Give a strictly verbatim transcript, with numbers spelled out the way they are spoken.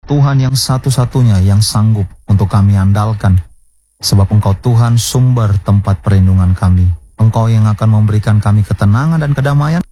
Tuhan yang satu-satunya yang sanggup untuk kami andalkan. Sebab Engkau Tuhan sumber tempat perlindungan kami. Engkau yang akan memberikan kami ketenangan dan kedamaian